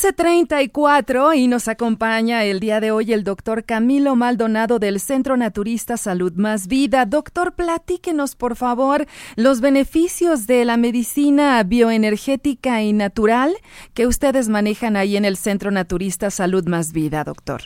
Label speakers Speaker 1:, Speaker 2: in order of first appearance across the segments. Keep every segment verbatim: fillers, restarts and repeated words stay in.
Speaker 1: doce treinta y cuatro y nos acompaña el día de hoy el doctor Camilo Maldonado del Centro Naturista Salud Más Vida. Doctor, platíquenos por favor los beneficios de la medicina bioenergética y natural que ustedes manejan ahí en el Centro Naturista Salud Más Vida, doctor.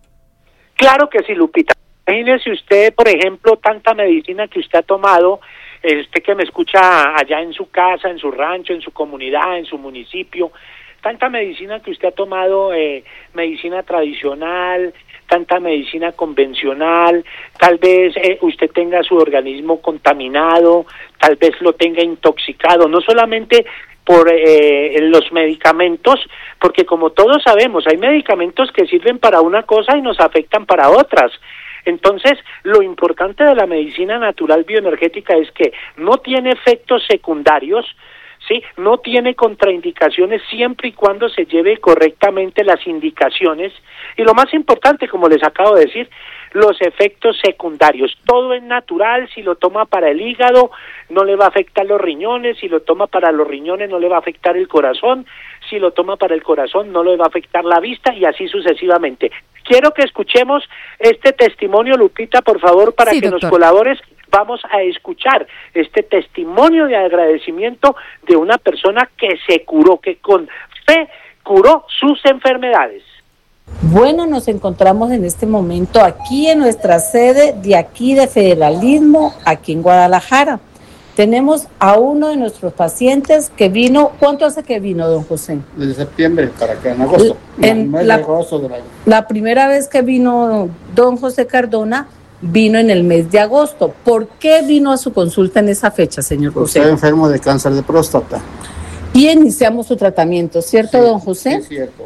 Speaker 2: Claro que sí, Lupita. Imagínese usted, por ejemplo, tanta medicina que usted ha tomado, usted que me escucha allá en su casa, en su rancho, en su comunidad, en su municipio, tanta medicina que usted ha tomado, eh, medicina tradicional, tanta medicina convencional, tal vez eh, usted tenga su organismo contaminado, tal vez lo tenga intoxicado, no solamente por eh, los medicamentos, porque como todos sabemos, hay medicamentos que sirven para una cosa y nos afectan para otras. Entonces, lo importante de la medicina natural bioenergética es que no tiene efectos secundarios, ¿sí? No tiene contraindicaciones siempre y cuando se lleve correctamente las indicaciones, y lo más importante, como les acabo de decir, los efectos secundarios. Todo es natural. Si lo toma para el hígado no le va a afectar los riñones, si lo toma para los riñones no le va a afectar el corazón, si lo toma para el corazón no le va a afectar la vista, y así sucesivamente. Quiero que escuchemos este testimonio, Lupita, por favor, para sí, que doctor. Nos colabores. Vamos a escuchar este testimonio de agradecimiento de una persona que se curó, que con fe curó sus enfermedades.
Speaker 3: Bueno, nos encontramos en este momento aquí en nuestra sede de aquí de Federalismo, aquí en Guadalajara. Tenemos a uno de nuestros pacientes que vino, ¿cuánto hace que vino, don José?
Speaker 4: Desde septiembre para acá, en agosto.
Speaker 3: En
Speaker 4: no,
Speaker 3: la,
Speaker 4: de agosto de la...
Speaker 3: la primera vez que vino don José Cardona, vino en el mes de agosto. ¿Por qué vino a su consulta en esa fecha, señor José?
Speaker 4: Estaba enfermo de cáncer de próstata.
Speaker 3: Y iniciamos su tratamiento, ¿cierto, sí, don José?
Speaker 4: Sí, cierto.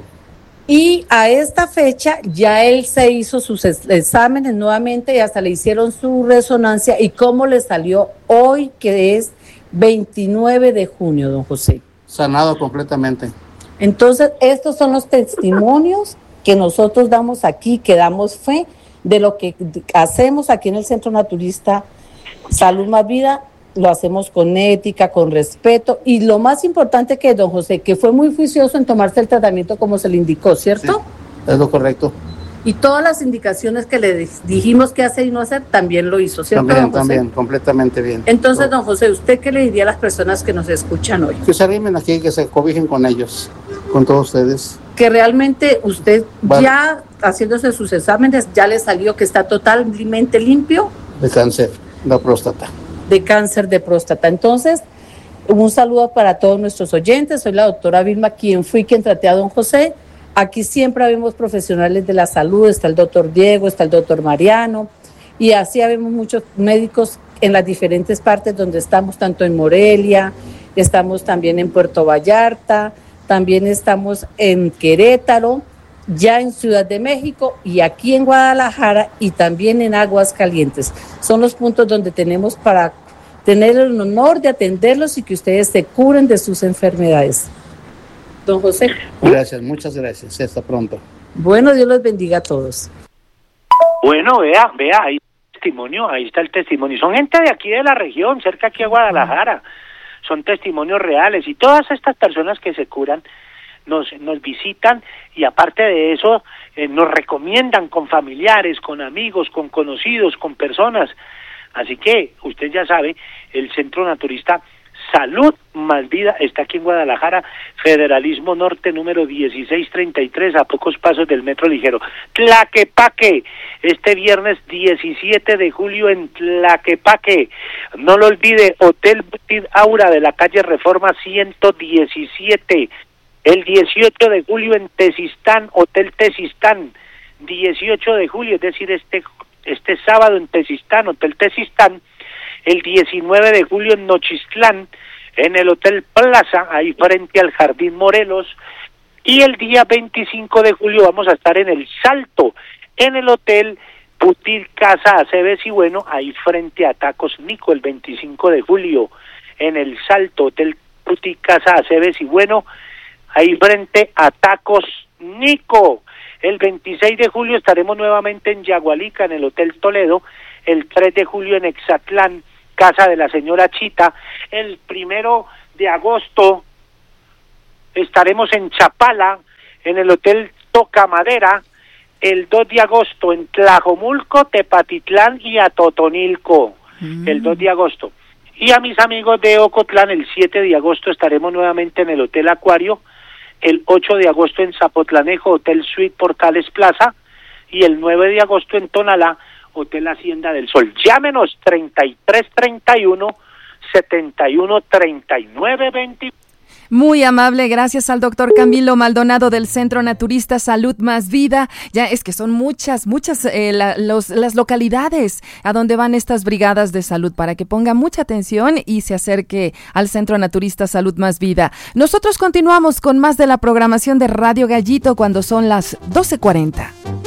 Speaker 3: Y a esta fecha ya él se hizo sus exámenes nuevamente y hasta le hicieron su resonancia. ¿Y cómo le salió hoy, que es veintinueve de junio, don José?
Speaker 4: Sanado completamente.
Speaker 3: Entonces, estos son los testimonios que nosotros damos aquí, que damos fe de lo que hacemos aquí en el Centro Naturista Salud Más Vida. Lo hacemos con ética, con respeto, y lo más importante que don José, que fue muy juicioso en tomarse el tratamiento como se le indicó, ¿cierto?
Speaker 4: Sí, es lo correcto.
Speaker 3: Y todas las indicaciones que le dijimos que hacer y no hacer, también lo hizo, ¿cierto,
Speaker 4: también,
Speaker 3: don José?
Speaker 4: También, completamente bien.
Speaker 3: Entonces, don José, ¿usted qué le diría a las personas que nos escuchan hoy?
Speaker 4: Que se arrimen aquí, que se cobijen con ellos, con todos ustedes.
Speaker 3: Que realmente usted vale. Ya haciéndose sus exámenes, ya le salió que está totalmente limpio.
Speaker 4: De cáncer, la próstata.
Speaker 3: de cáncer de próstata. Entonces, un saludo para todos nuestros oyentes. Soy la doctora Vilma, quien fui quien traté a don José. Aquí siempre habemos profesionales de la salud, está el doctor Diego, está el doctor Mariano, y así habemos muchos médicos en las diferentes partes donde estamos, tanto en Morelia, estamos también en Puerto Vallarta, también estamos en Querétaro, ya en Ciudad de México y aquí en Guadalajara y también en Aguascalientes. Son los puntos donde tenemos para tener el honor de atenderlos y que ustedes se curen de sus enfermedades. Don José.
Speaker 4: Gracias, muchas gracias. Hasta pronto.
Speaker 3: Bueno, Dios los bendiga a todos.
Speaker 2: Bueno, vea, vea, ahí está el testimonio, ahí está el testimonio. Son gente de aquí de la región, cerca aquí a Guadalajara. Son testimonios reales y todas estas personas que se curan nos nos visitan y aparte de eso eh, nos recomiendan con familiares, con amigos, con conocidos, con personas. Así que usted ya sabe, el Centro Naturista Salud Más Vida está aquí en Guadalajara, Federalismo Norte número dieciséis treinta y tres, a pocos pasos del Metro Ligero. Tlaquepaque, este viernes diecisiete de julio en Tlaquepaque. No lo olvide, Hotel Butit Aura de la calle Reforma ciento diecisiete. El dieciocho de julio en Tezistán, Hotel Tezistán, dieciocho de julio, es decir, este este sábado en Tezistán, Hotel Tezistán. El diecinueve de julio en Nochistlán, en el Hotel Plaza, ahí frente al Jardín Morelos, y el día veinticinco de julio vamos a estar en El Salto, en el Hotel Butit Casa Aceves y bueno, ahí frente a Tacos Nico, el veinticinco de julio, en El Salto, Hotel Butit Casa Aceves y bueno, ahí frente a Tacos Nico. El veintiséis de julio estaremos nuevamente en Yagualica, en el Hotel Toledo, el tres de julio en Exatlán, casa de la señora Chita, el primero de agosto estaremos en Chapala, en el Hotel Tocamadera, el dos de agosto en Tlajomulco, Tepatitlán y Atotonilco, mm. el dos de agosto. Y a mis amigos de Ocotlán, el siete de agosto estaremos nuevamente en el Hotel Acuario, el ocho de agosto en Zapotlanejo, Hotel Suite Portales Plaza, y el nueve de agosto en Tonalá, Hotel Hacienda del Sol. Llámenos treinta y tres treinta y uno, setenta y uno treinta y nueve veintiuno.
Speaker 1: Muy amable, gracias al doctor Camilo Maldonado del Centro Naturista Salud Más Vida. Ya es que son muchas, muchas eh, la, los, las localidades a donde van estas brigadas de salud, para que ponga mucha atención y se acerque al Centro Naturista Salud Más Vida. Nosotros continuamos con más de la programación de Radio Gallito cuando son las doce cuarenta.